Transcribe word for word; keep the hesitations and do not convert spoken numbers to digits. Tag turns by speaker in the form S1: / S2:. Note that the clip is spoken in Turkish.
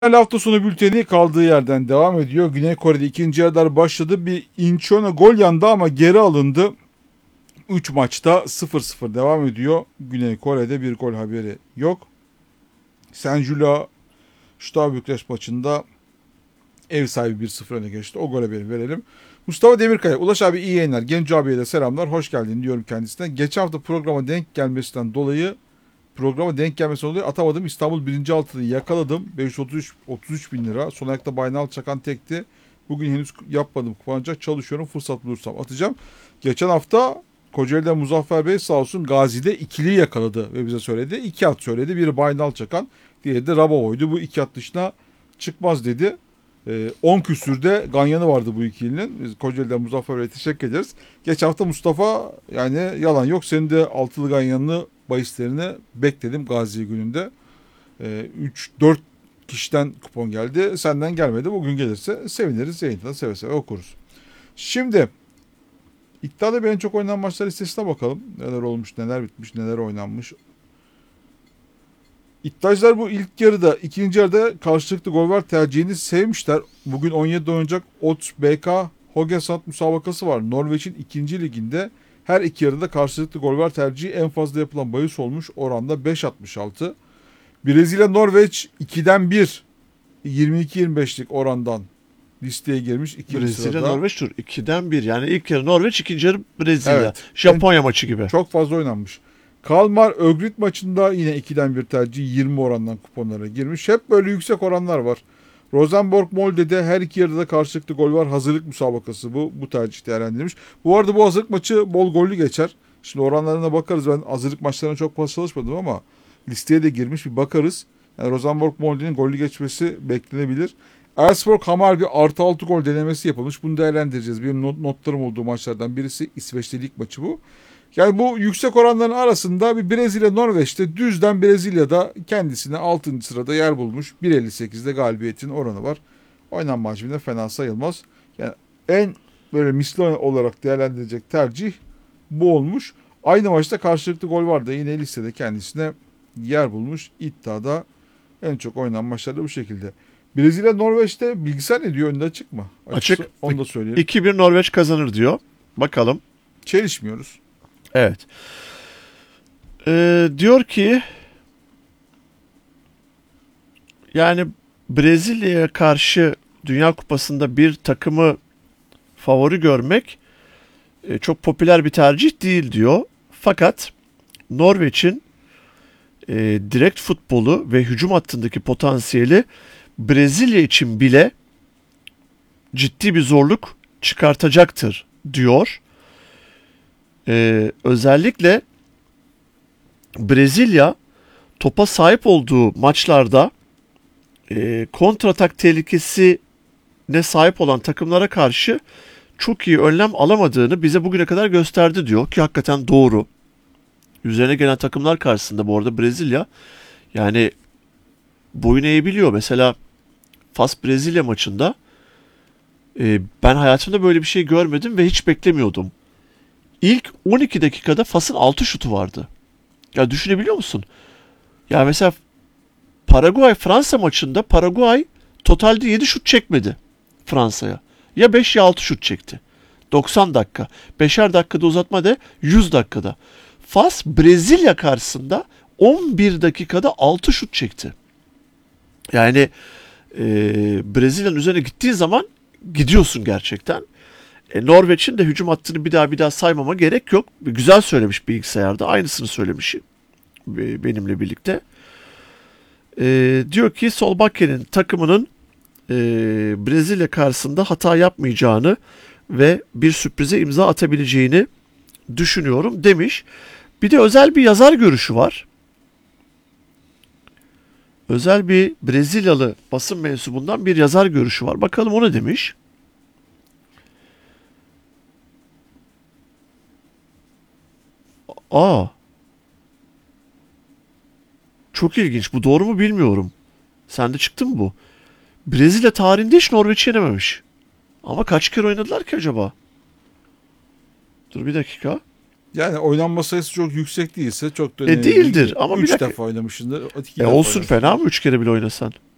S1: Hafta sonu bülteni kaldığı yerden devam ediyor. Güney Kore'de ikinci yarılar başladı. Bir Incheon'a gol yandı ama geri alındı. üç maçta sıfır sıfır devam ediyor. Güney Kore'de bir gol haberi yok. Senjula Steaua Bükreş maçında ev sahibi bir sıfır öne geçti. O gol haberi verelim. Mustafa Demirkaya. Ulaş abi iyi yayınlar. Genco abiye de selamlar. Hoş geldin diyorum kendisine. Geçen hafta programa denk gelmesinden dolayı Programa denk gelmesinden dolayı atamadım. İstanbul birinci altını yakaladım. beş yüz otuz üç, otuz üç bin lira. Son ayakta Baynal Çakan tekti. Bugün henüz yapmadım. Kullanacak çalışıyorum. Fırsat bulursam atacağım. Geçen hafta Kocaeli'den Muzaffer Bey sağ olsun Gazi'de ikili yakaladı ve bize söyledi. İki at söyledi. Biri Baynal Çakan, diğeri de Rabovo'ydu. Bu iki at dışına çıkmaz dedi. on ee, küsürde ganyanı vardı bu ikilinin. Kocaeli'den Muzaffer Bey'e teşekkür ederiz. Geçen hafta Mustafa, yani yalan yok, senin de altılı ganyanını bahislerini bekledim Gazi gününde. Ee, üç dört kişiden kupon geldi. Senden gelmedi. Bugün gelirse seviniriz. Yayında seve seve okuruz. Şimdi iddiada en çok oynanan maçlar listesine bakalım. Neler olmuş, neler bitmiş, neler oynanmış. İddiacılar bu ilk yarıda, ikinci yarıda karşılıklı gol var tercihini sevmişler. Bugün on yedide oynayacak O D S B K Hogesand müsabakası var. Norveç'in ikinci liginde her iki yarıda karşılıklı gol var tercihi en fazla yapılan bahis olmuş. Oranda beş altmış altı. Brezilya Norveç ikiden bir. yirmi iki yirmi beşlik orandan listeye girmiş.
S2: Brezilya Norveç tur ikiden bir. Yani ilk yarı Norveç, ikinci yarı Brezilya. Evet. Japonya yani, maçı gibi.
S1: Çok fazla oynanmış. Kalmar Ögrit maçında yine ikiden bir tercih yirmi orandan kuponlara girmiş. Hep böyle yüksek oranlar var. Rosenborg Molde'de her iki yarıda karşılıklı gol var. Hazırlık müsabakası bu. Bu tercih değerlendirilmiş. Bu arada bu hazırlık maçı bol gollü geçer. Şimdi oranlarına bakarız. Ben hazırlık maçlarına çok fazla çalışmadım ama listeye de girmiş, bir bakarız. Yani Rosenborg Molde'nin gollü geçmesi beklenebilir. Elfsborg Hammarby artı altı gol denemesi yapılmış. Bunu değerlendireceğiz. Benim not, notlarım olduğu maçlardan birisi İsveç'te lig maçı bu. Yani bu yüksek oranların arasında bir Brezilya Norveç'te düzden Brezilya'da kendisine altıncı sırada yer bulmuş. bir elli sekizde galibiyetin oranı var. Oynanma hacminde fena sayılmaz. Yani en böyle misli olarak değerlendirilecek tercih bu olmuş. Aynı maçta karşılıklı gol var da yine listede kendisine yer bulmuş. İddiada en çok oynanan maçlarda bu şekilde. Brezilya Norveç'te bilgisayar ne diyor, önünde açık mı?
S2: Açık.
S1: Açıksa, onu da söyleyelim.
S2: iki bir Norveç kazanır diyor. Bakalım.
S1: Çelişmiyoruz.
S2: Evet. Ee, diyor ki yani Brezilya'ya karşı Dünya Kupası'nda bir takımı favori görmek e, çok popüler bir tercih değil diyor. Fakat Norveç'in e, direkt futbolu ve hücum hattındaki potansiyeli Brezilya için bile ciddi bir zorluk çıkartacaktır diyor. Ee, özellikle Brezilya topa sahip olduğu maçlarda e, kontratak tehlikesine sahip olan takımlara karşı çok iyi önlem alamadığını bize bugüne kadar gösterdi diyor ki hakikaten doğru. Üzerine gelen takımlar karşısında bu arada Brezilya yani boyun eğebiliyor. Mesela Fas Brezilya maçında e, ben hayatımda böyle bir şey görmedim ve hiç beklemiyordum. İlk on iki dakikada Fas'ın altı şutu vardı. Ya düşünebiliyor musun? Ya mesela Paraguay Fransa maçında Paraguay totalde yedi şut çekmedi Fransa'ya. Ya beş ya altı şut çekti. doksan dakika. beşer dakikada uzatma de yüz dakikada. Fas Brezilya karşısında on bir dakikada altı şut çekti. Yani e, Brezilya'nın üzerine gittiği zaman gidiyorsun gerçekten. E, Norveç'in de hücum hattını bir daha bir daha saymama gerek yok. Güzel söylemiş bilgisayarda. Aynısını söylemiş benimle birlikte. E, diyor ki Solbakken'in takımının e, Brezilya karşısında hata yapmayacağını ve bir sürprize imza atabileceğini düşünüyorum demiş. Bir de özel bir yazar görüşü var. Özel bir Brezilyalı basın mensubundan bir yazar görüşü var. Bakalım o ne demiş? Aa. Çok ilginç. Bu doğru mu bilmiyorum. Sende çıktı mı bu? Brezilya tarihinde hiç Norveç'i yenememiş. Ama kaç kere oynadılar ki acaba? Dur bir dakika.
S1: Yani oynanma sayısı çok yüksek değilse çok da
S2: e değildir ama
S1: üç
S2: bir dakika.
S1: defa oynamışsındır.
S2: E olsun, fena mı üç kere bile oynasan?